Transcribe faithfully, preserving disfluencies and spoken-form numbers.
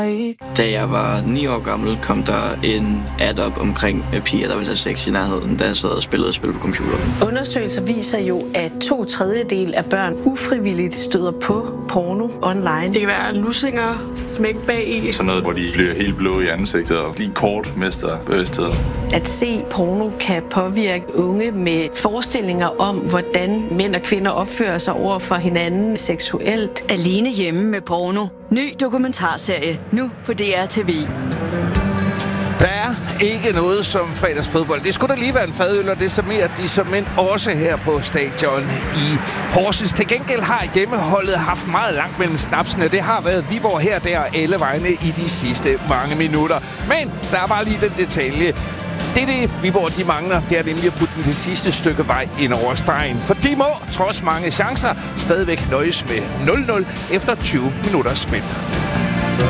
Da jeg var ni år gammel, kom der en ad op omkring piger, der ville have sex i nærheden, da jeg sad og spillede spil på computeren. Undersøgelser viser jo, at to tredjedel af børn ufrivilligt støder på porno online. Det kan være lussinger, smæk bag i. Sådan noget, hvor de bliver helt blå i ansigtet og lige kort mister bevidstheden. At se porno kan påvirke unge med forestillinger om, hvordan mænd og kvinder opfører sig over for hinanden seksuelt. Alene hjemme med porno. Ny dokumentarserie, nu på D R T V. Der er ikke noget som fredagsfodbold. Det skulle da lige være en fadøl, og det serverer de som mænd også her på stadion i Horsens. Til gengæld har hjemmeholdet haft meget langt mellem snapsene. Det har været Viborg her, der og alle vegne i de sidste mange minutter. Men der er bare lige den detalje. Det er det, Viborg de mangler. Det er nemlig at putte det sidste stykke vej ind over stregen. For de må, trods mange chancer, stadigvæk nøjes med nul nul efter tyve minutters spil.